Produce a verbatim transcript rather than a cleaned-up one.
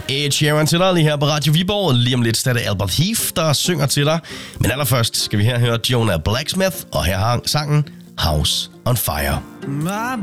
Ed Sheeran til dig lige her på Radio Viborg. Lige om lidt er det Albert Heath, der synger til dig. Men allerførst skal vi her høre Jonah Blacksmith, og her har sangen House on Fire.